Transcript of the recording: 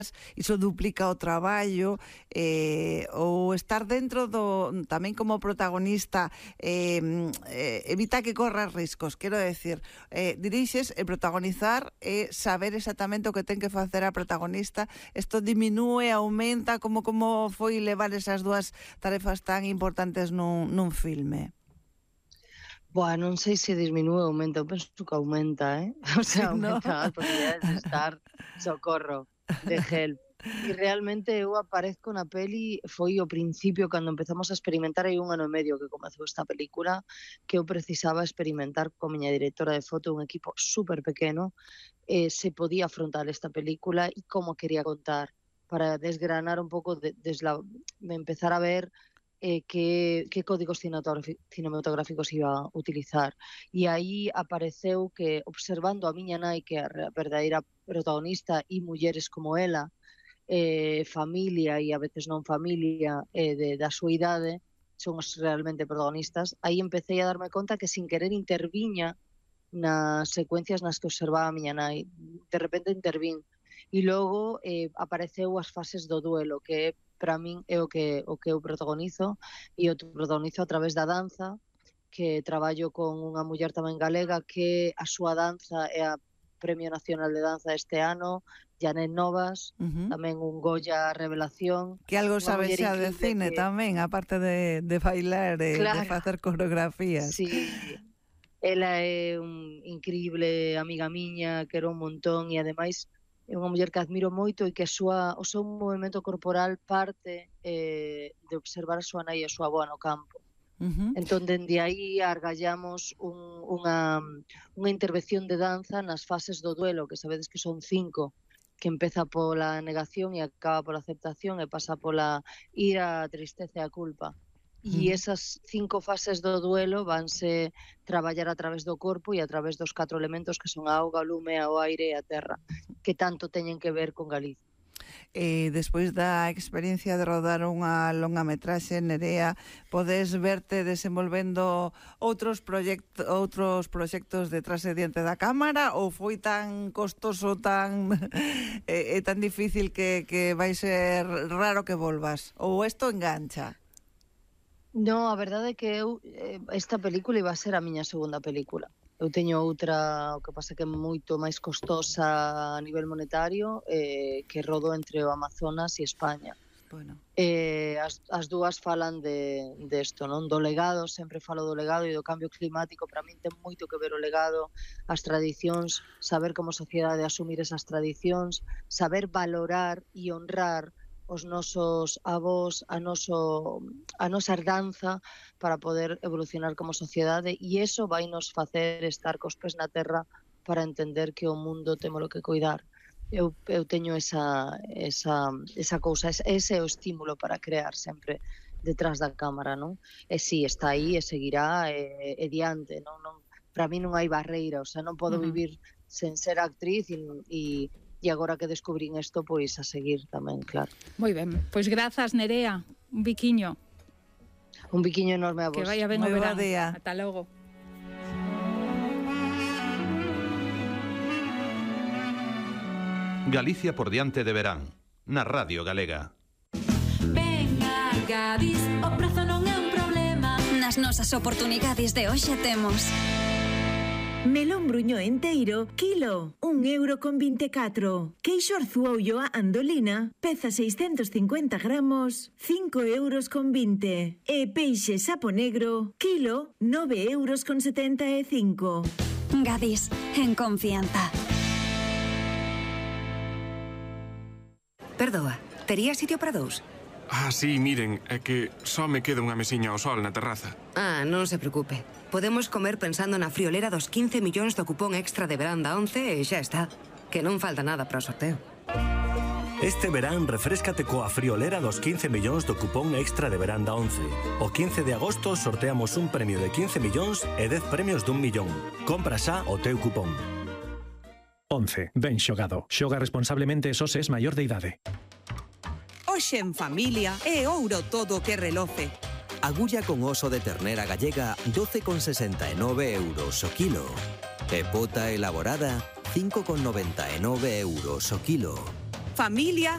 iso duplica o traballo, ou estar dentro tamén como protagonista, evita que corras riscos, quero decir, dirixes e protagonizar e saber exactamente o que ten que facer a protagonista. Isto diminúe, aumenta, como foi levar esas dúas tarefas tan importantes nun filme? Boa, non sei se disminúe ou aumenta, eu penso que aumenta, O sea, aumenta as posibilidades de estar, socorro, de help. E realmente eu aparezco na peli, foi o principio, cando empezamos a experimentar, hai 1 ano e medio que comezou esta película, que eu precisaba experimentar con miña directora de foto, un equipo super pequeno, se podía afrontar esta película e como quería contar, para desgranar un pouco, empezar a ver que códigos cinematográficos iba a utilizar. E aí apareceu que, observando a miña nai, que é a verdadeira protagonista, e mulleres como ela, familia e a veces non familia da súa idade, son os realmente protagonistas, aí empecé a darme conta que sin querer interviña nas secuencias nas que observaba a miña nai. De repente intervín. E logo apareceu as fases do duelo, que para min é o que eu protagonizo, e o protagonizo a través da danza, que traballo con unha muller tamén galega, que a súa danza é a Premio Nacional de Danza este ano, Janet Novas, tamén un Goya Revelación. Que algo sabe xa de cine tamén, aparte de bailar e de facer coreografías. Sí, ela é un increíble amiga miña, quero un montón, e ademais é unha muller que admiro moito e que o seu movimento corporal parte de observar a súa nai e a súa avoa no campo. Entón, dende aí argallamos unha intervención de danza nas fases do duelo, que sabedes que son 5, que empeza pola negación e acaba pola aceptación e pasa pola ira, a tristeza e a culpa. E esas 5 fases do duelo vanse traballar a través do corpo e a través dos 4 elementos que son a auga, o lume, o aire e a terra, que tanto teñen que ver con Galicia. Despois da experiencia de rodar unha longa metraxe, Nerea, podes verte desenvolvendo outros proxectos detrás e diante da cámara, ou foi tan costoso, tan difícil que vai ser raro que volvas? Ou isto engancha? No, a verdade é que esta película iba a ser a miña segunda película. Eu teño outra, o que pasa que é moito máis costosa a nivel monetario, que rodo entre o Amazonas e España. Bueno. As dúas falan de isto, non? Do legado, sempre falo do legado e do cambio climático. Para min ten moito que ver o legado, as tradicións, saber como sociedade asumir esas tradicións, saber valorar e honrar os nosos avós, a nosa herdanza para poder evolucionar como sociedade, e iso vai nos facer estar cos pés na terra para entender que o mundo témolo que cuidar. Eu teño esa cousa, ese é o estímulo para crear sempre detrás da cámara, non? E si, está aí e seguirá e diante, non? Para mí non hai barreira, o sea, non podo vivir sen ser actriz e agora que descubrín isto, pois a seguir tamén, claro. Moi ben, pois grazas, Nerea, un biquiño. Un biquiño enorme a vos. Que vaya ben o verán. Ata logo. Galicia por diante de verán, na Radio Galega. Venga, Gadis, o prezo non é un problema. Nas nosas oportunidades de hoxe temos melón bruño enteiro, kilo, 1,24 €. Queixo arzuollo a Andolina, peza 650 gramos, 5,20 €. E peixe sapo negro, kilo, 9,75 €. Gadis, en confianza. Perdoa, tería sitio para 2? Sí, miren, é que só me queda unha mesiña ao sol na terraza. Non se preocupe. Podemos comer pensando na friolera dos 15 millóns do cupón extra de verán da 11 e xa está. Que non falta nada para o sorteo. Este verán refréscate coa friolera dos 15 millóns do cupón extra de verán da 11. O 15 de agosto sorteamos un premio de 15 millóns e 10 premios d'1 millón. Compra xa o teu cupón. 11. Ben xogado. Xoga responsablemente e só se es maior de idade. Hoxe en familia é ouro todo o que reloce. Agulla con oso de ternera gallega 12,69 € o kilo. E pota elaborada 5,99 € o kilo. Familia